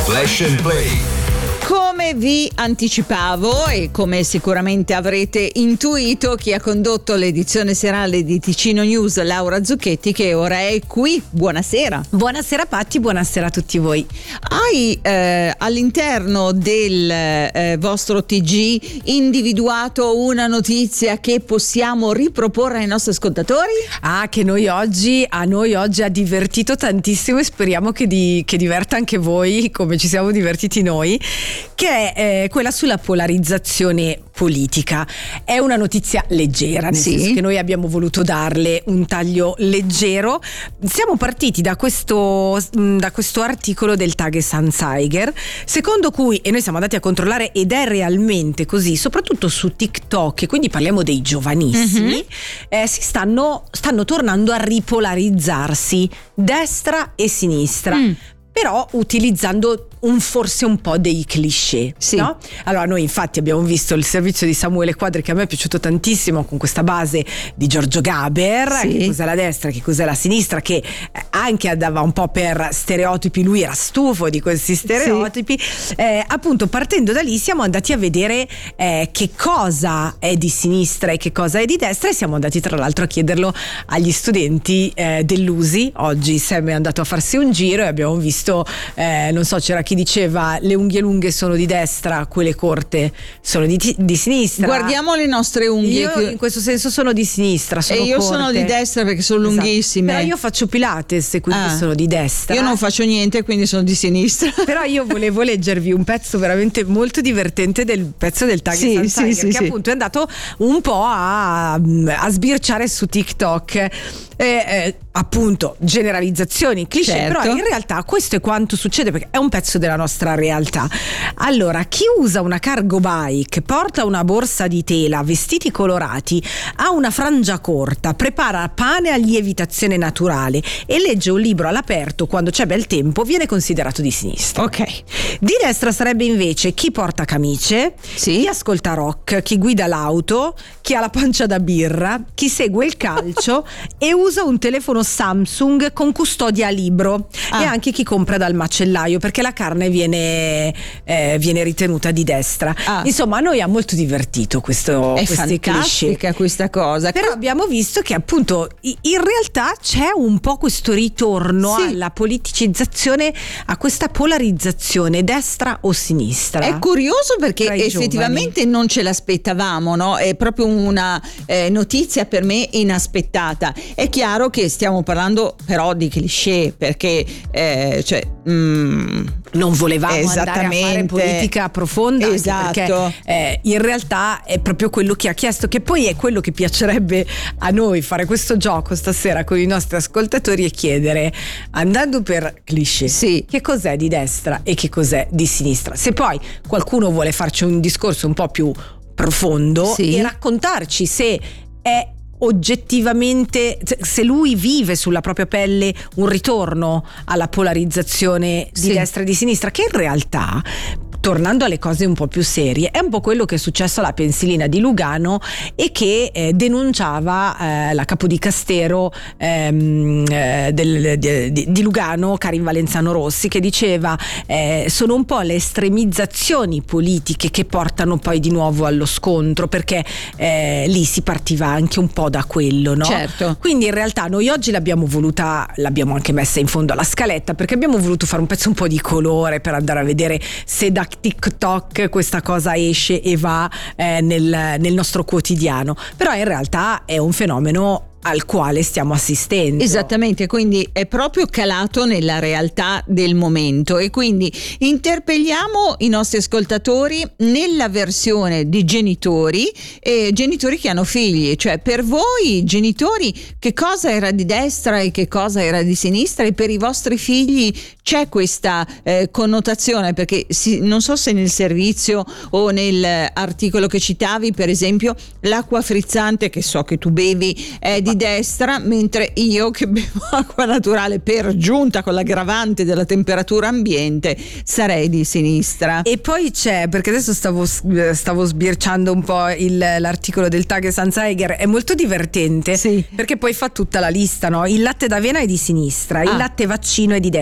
Flash and Play. Come vi anticipavo e come sicuramente avrete intuito, chi ha condotto l'edizione serale di Ticino News, Laura Zucchetti, che ora è qui. Buonasera. Buonasera Patti, buonasera a tutti voi. Hai all'interno del vostro TG individuato una notizia che possiamo riproporre ai nostri ascoltatori? Che a noi oggi ha divertito tantissimo e speriamo che diverta anche voi come ci siamo divertiti noi, che è quella sulla polarizzazione politica. È una notizia leggera, nel senso che noi abbiamo voluto darle un taglio leggero. Siamo partiti da questo articolo del Tages-Anzeiger, secondo cui, e noi siamo andati a controllare ed è realmente così, soprattutto su TikTok, e quindi parliamo dei giovanissimi, si stanno tornando a ripolarizzarsi destra e sinistra. Però utilizzando forse un po' dei cliché, no? Allora noi infatti abbiamo visto il servizio di Samuele Quadri, che a me è piaciuto tantissimo, con questa base di Giorgio Gaber, che cos'è la destra, che cos'è la sinistra, che anche andava un po' per stereotipi, lui era stufo di questi stereotipi. Appunto, partendo da lì siamo andati a vedere che cosa è di sinistra e che cosa è di destra, e siamo andati tra l'altro a chiederlo agli studenti dell'USI. Oggi Sam è andato a farsi un giro e abbiamo visto, non so, c'era chi diceva le unghie lunghe sono di destra, quelle corte sono di sinistra. Guardiamo le nostre unghie. Io in questo senso sono di sinistra, sono e io corte. sono di destra perché sono lunghissime. Però io faccio Pilates e quindi sono di destra. Io non faccio niente, quindi sono di sinistra. Però io volevo leggervi un pezzo veramente molto divertente del pezzo del Tages-Anzeiger, che appunto è andato un po' a sbirciare su TikTok. Appunto generalizzazioni, cliché, però in realtà questo è quanto succede, perché è un pezzo della nostra realtà. Allora, chi usa una cargo bike, porta una borsa di tela, vestiti colorati, ha una frangia corta, prepara pane a lievitazione naturale e legge un libro all'aperto quando c'è bel tempo, viene considerato di sinistra. Di destra sarebbe invece chi porta camicie, chi ascolta rock, chi guida l'auto, chi ha la pancia da birra, chi segue il calcio e usa un telefono Samsung con custodia a libro, e anche chi compra dal macellaio, perché la carne viene ritenuta di destra. Insomma, a noi ha molto divertito questi cliché, questa cosa. Però abbiamo visto che appunto in realtà c'è un po' questo ritorno alla politicizzazione, a questa polarizzazione destra o sinistra. È curioso perché effettivamente non ce l'aspettavamo, no? È proprio una notizia per me inaspettata. È chiaro che stiamo parlando però di cliché, perché non volevamo andare a fare politica profonda, perché in realtà è proprio quello che ha chiesto, che poi è quello che piacerebbe a noi fare questo gioco stasera con i nostri ascoltatori, e chiedere, andando per cliché, che cos'è di destra e che cos'è di sinistra. Se poi qualcuno vuole farci un discorso un po' più profondo e raccontarci se è oggettivamente, se lui vive sulla propria pelle un ritorno alla polarizzazizione di destra e di sinistra, che in realtà, tornando alle cose un po' più serie, è un po' quello che è successo alla pensilina di Lugano, e che denunciava la capodicastero di Lugano, Karin Valenzano Rossi, che diceva sono un po' le estremizzazioni politiche che portano poi di nuovo allo scontro, perché lì si partiva anche un po' da quello, no? Certo. Quindi in realtà noi oggi l'abbiamo anche messa in fondo alla scaletta, perché abbiamo voluto fare un pezzo un po' di colore per andare a vedere se da TikTok questa cosa esce e va nel nostro quotidiano. Però in realtà è un fenomeno al quale stiamo assistendo. Esattamente, quindi è proprio calato nella realtà del momento, e quindi interpelliamo i nostri ascoltatori nella versione di genitori che hanno figli, cioè per voi genitori che cosa era di destra e che cosa era di sinistra, e per i vostri figli c'è questa connotazione, perché non so se nel servizio o nell'articolo che citavi, per esempio, l'acqua frizzante che so che tu bevi è di destra, mentre io che bevo acqua naturale per giunta con l'aggravante della temperatura ambiente sarei di sinistra. E poi c'è, perché adesso stavo sbirciando un po' l'articolo del Tages-Anzeiger, è molto divertente, perché poi fa tutta la lista, no? Il latte d'avena è di sinistra, il latte vaccino è di destra,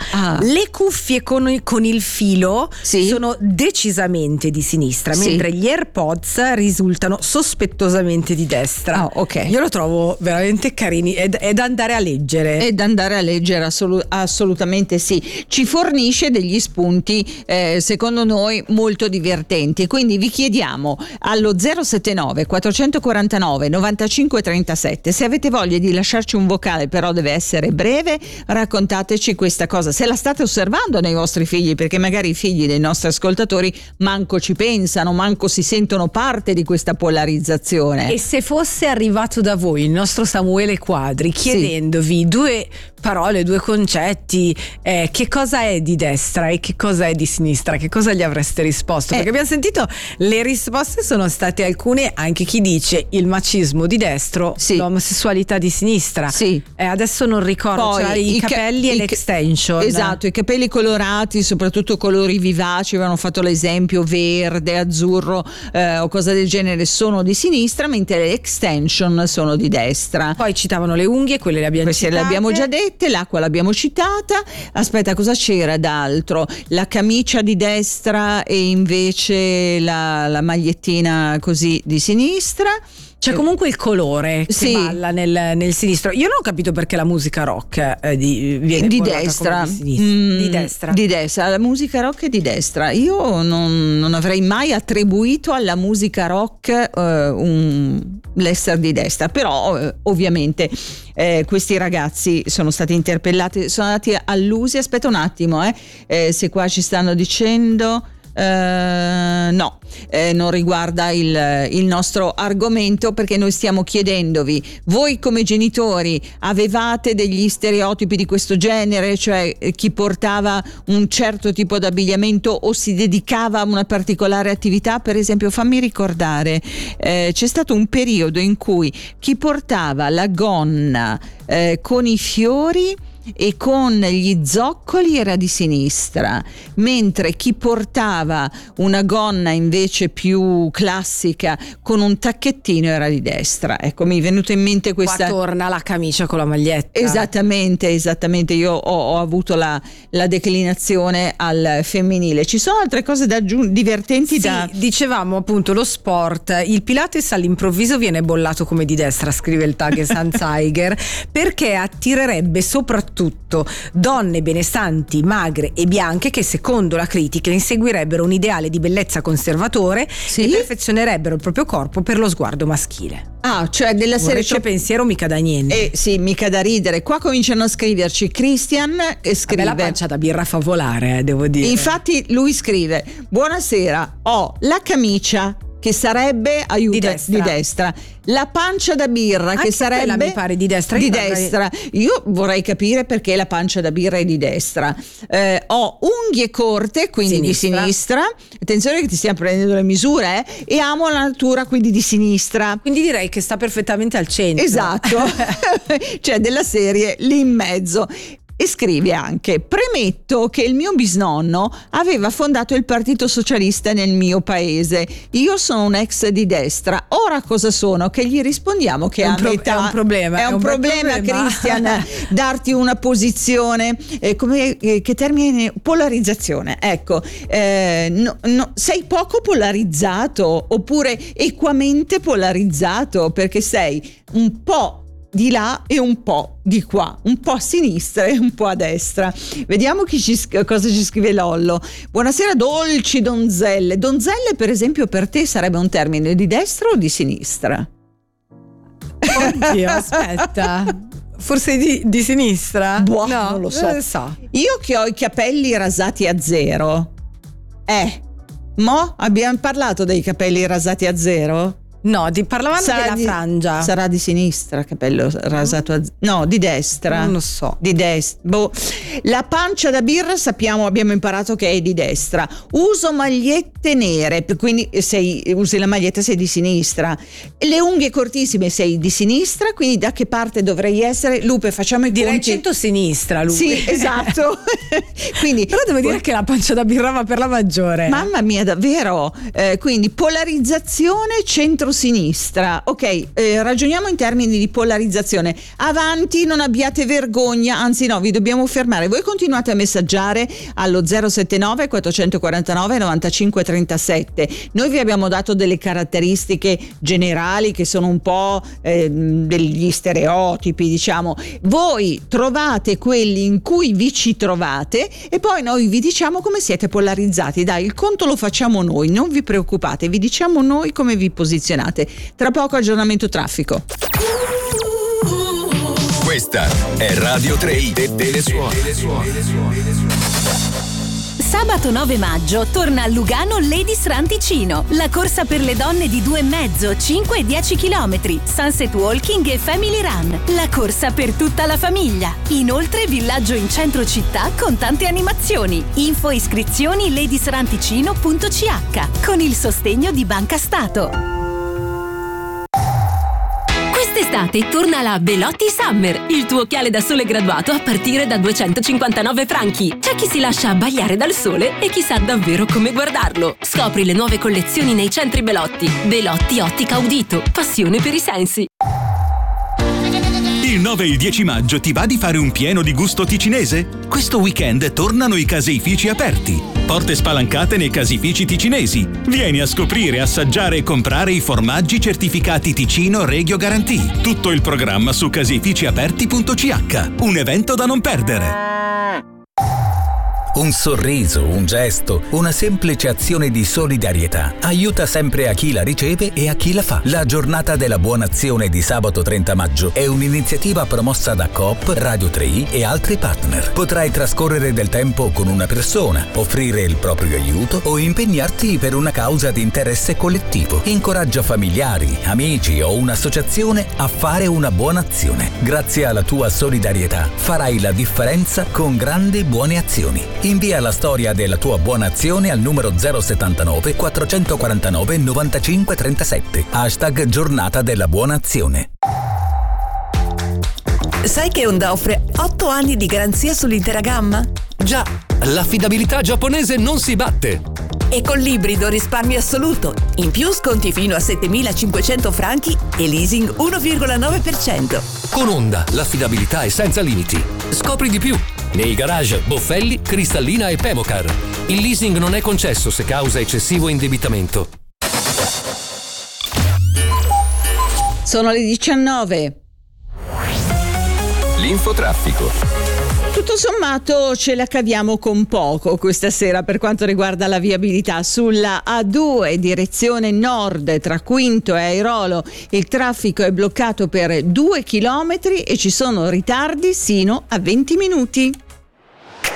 Le cuffie con il filo sì, sono decisamente di sinistra, sì, mentre gli AirPods risultano sospettosamente di destra. Ok. Io lo trovo veramente carini, è da andare a leggere. È da andare a leggere, assolutamente sì. Ci fornisce degli spunti secondo noi molto divertenti, quindi vi chiediamo allo 079 449 95 37, se avete voglia di lasciarci un vocale, però deve essere breve, raccontateci questa cosa, se la state osservando nei vostri figli, perché magari i figli dei nostri ascoltatori manco ci pensano, manco si sentono parte di questa polarizzazione. E se fosse arrivato da voi il nostro Samuele Quadri chiedendovi due parole, due concetti, che cosa è di destra e che cosa è di sinistra, che cosa gli avreste risposto? Perché abbiamo sentito le risposte sono state alcune, anche chi dice il macismo di destro, l'omosessualità di sinistra. Adesso non ricordo, poi, i capelli e l'extension. Esatto, i capelli colorati, soprattutto colori vivaci, avevano fatto l'esempio verde, azzurro o cosa del genere, sono di sinistra, mentre le extension sono di destra. Poi citavano le unghie, quelle le abbiamo citate. Le abbiamo già dette, l'acqua l'abbiamo citata. Aspetta, cosa c'era d'altro? La camicia di destra e invece la magliettina così di sinistra. C'è comunque il colore che balla nel sinistro. Io non ho capito perché la musica rock viene di destra. Di destra. Di destra, la musica rock è di destra. Io non avrei mai attribuito alla musica rock l'essere di destra, però ovviamente questi ragazzi sono stati interpellati, sono andati allusi. Aspetta un attimo, se qua ci stanno dicendo. No, non riguarda il nostro argomento, perché noi stiamo chiedendovi, voi come genitori avevate degli stereotipi di questo genere, cioè chi portava un certo tipo di abbigliamento o si dedicava a una particolare attività? Per esempio, fammi ricordare, c'è stato un periodo in cui chi portava la gonna con i fiori e con gli zoccoli era di sinistra, mentre chi portava una gonna invece più classica con un tacchettino era di destra. Ecco, mi è venuta in mente questa. Qua torna la camicia con la maglietta. Esattamente, io ho avuto la declinazione al femminile. Ci sono altre cose divertenti dicevamo appunto lo sport, il Pilates all'improvviso viene bollato come di destra, scrive il Tagesanzeiger, perché attirerebbe soprattutto donne benestanti, magre e bianche che secondo la critica inseguirebbero un ideale di bellezza conservatore e perfezionerebbero il proprio corpo per lo sguardo maschile. Cioè della serie c'è pensiero mica da niente. Sì, mica da ridere. Qua cominciano a scriverci. Christian scrive: la pancia da birra fa volare, devo dire. Infatti lui scrive: buonasera, ho la camicia che sarebbe di destra, la pancia da birra anche che sarebbe mi pare di destra. Io vorrei capire perché la pancia da birra è di destra. Ho unghie corte, quindi di sinistra. Attenzione che ti stiamo prendendo le misure, e amo la natura, quindi di sinistra. Quindi direi che sta perfettamente al centro. Esatto. Cioè della serie lì in mezzo. E scrive anche: premetto che il mio bisnonno aveva fondato il Partito Socialista nel mio paese. Io sono un ex di destra. Ora cosa sono? Che gli rispondiamo che a metà. È un problema. È un problema, Christian, darti una posizione, che termine? Polarizzazione. Ecco, sei poco polarizzato, oppure equamente polarizzato, perché sei un po' di là e un po' di qua, un po' a sinistra e un po' a destra. Vediamo cosa ci scrive Lollo. Buonasera dolci donzelle. Donzelle, per esempio, per te sarebbe un termine di destra o di sinistra? Oddio, aspetta. Forse di sinistra? No, non lo so. Io che ho i capelli rasati a zero. Abbiamo parlato dei capelli rasati a zero? No, parlavamo della frangia. Sarà di sinistra, capello rasato no, di destra. Non lo so. Di destra. La pancia da birra abbiamo imparato che è di destra. Uso magliette nere, quindi usi la maglietta sei di sinistra. Le unghie cortissime sei di sinistra, quindi da che parte dovrei essere? Lupe, facciamo i conti. Direi centro-sinistra, Lupe. Sì, esatto. Quindi, però devo dire che la pancia da birra va per la maggiore. Mamma mia, davvero. Quindi polarizzazione centro-sinistra sinistra. Ok, ragioniamo in termini di polarizzazione. Avanti, non abbiate vergogna, anzi no, vi dobbiamo fermare. Voi continuate a messaggiare allo 079 449 95 37. Noi vi abbiamo dato delle caratteristiche generali che sono un po' degli stereotipi, diciamo. Voi trovate quelli in cui vi ci trovate e poi noi vi diciamo come siete polarizzati. Dai, il conto lo facciamo noi, non vi preoccupate, vi diciamo noi come vi posizionate. Tra poco aggiornamento traffico. Questa è Radio 3 delle Suore. Sabato 9 maggio torna a Lugano Ladies Run Ticino, la corsa per le donne di 2,5, 5 e 10 km, Sunset Walking e Family Run, la corsa per tutta la famiglia. Inoltre villaggio in centro città con tante animazioni. Info e iscrizioni ladisranticino.ch con il sostegno di Banca Stato. Quest'estate torna la Belotti Summer, il tuo occhiale da sole graduato a partire da 259 franchi. C'è chi si lascia abbagliare dal sole e chi sa davvero come guardarlo. Scopri le nuove collezioni nei centri Belotti. Belotti Ottica Udito, passione per i sensi. Il 9 e il 10 maggio ti va di fare un pieno di gusto ticinese? Questo weekend tornano i caseifici aperti. Porte spalancate nei caseifici ticinesi. Vieni a scoprire, assaggiare e comprare i formaggi certificati Ticino Regio Guarantee. Tutto il programma su caseificiaperti.ch. Un evento da non perdere. Un sorriso, un gesto, una semplice azione di solidarietà aiuta sempre a chi la riceve e a chi la fa. La giornata della buona azione di sabato 30 maggio è un'iniziativa promossa da Coop, Radio 3 e altri partner. Potrai trascorrere del tempo con una persona, offrire il proprio aiuto o impegnarti per una causa di interesse collettivo. Incoraggia familiari, amici o un'associazione a fare una buona azione. Grazie alla tua solidarietà farai la differenza con grandi buone azioni. Invia la storia della tua buona azione al numero 079 449 95 37. Hashtag Giornata della Buona Azione. Sai che Honda offre 8 anni di garanzia sull'intera gamma? Già, l'affidabilità giapponese non si batte. E con l'ibrido risparmi assoluto. In più sconti fino a 7.500 franchi e leasing 1,9%. Con Honda l'affidabilità è senza limiti. Scopri di più nei garage Boffelli, Cristallina e Pemocar. Il leasing non è concesso se causa eccessivo indebitamento. Sono le 19. L'infotraffico. Tutto sommato ce la caviamo con poco questa sera per quanto riguarda la viabilità. Sulla A2 direzione nord tra Quinto e Airolo il traffico è bloccato per 2 chilometri e ci sono ritardi sino a 20 minuti.